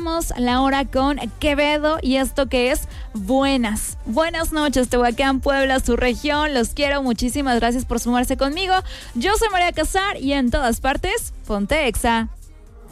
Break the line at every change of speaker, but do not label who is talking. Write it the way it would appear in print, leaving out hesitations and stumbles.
Iniciamos la hora con Quevedo y esto que es Buenas. Buenas noches, Tehuacán, Puebla, su región. Los quiero, muchísimas gracias por sumarse conmigo. Yo soy María Casar y en todas partes, ponte Exa.